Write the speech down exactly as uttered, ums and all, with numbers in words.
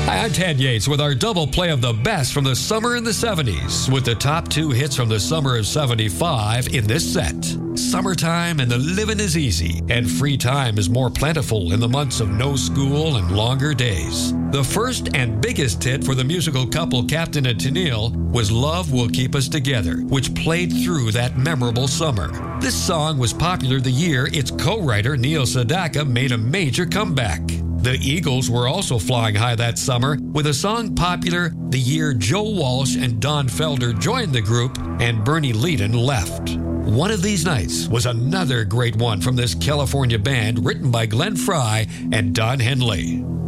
Hi, I'm Ted Yates with our double play of the best from the summer in the seventies, with the top two hits from the summer of seventy-five in this set. Summertime and the living is easy, and free time is more plentiful in the months of no school and longer days. The first and biggest hit for the musical couple Captain and Tennille was Love Will Keep Us Together, which played through that memorable summer. This song was popular the year its co-writer Neil Sedaka made a major comeback. The Eagles were also flying high that summer with a song popular the year Joe Walsh and Don Felder joined the group and Bernie Leadon left. One of These Nights was another great one from this California band written by Glenn Frey and Don Henley.